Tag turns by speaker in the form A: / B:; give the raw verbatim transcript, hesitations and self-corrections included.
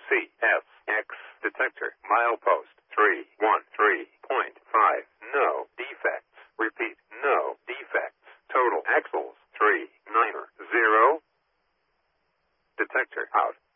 A: C S X detector. Milepost three one three point five. No defects. Repeat, no defects. Total axles three nine zero. Detector out.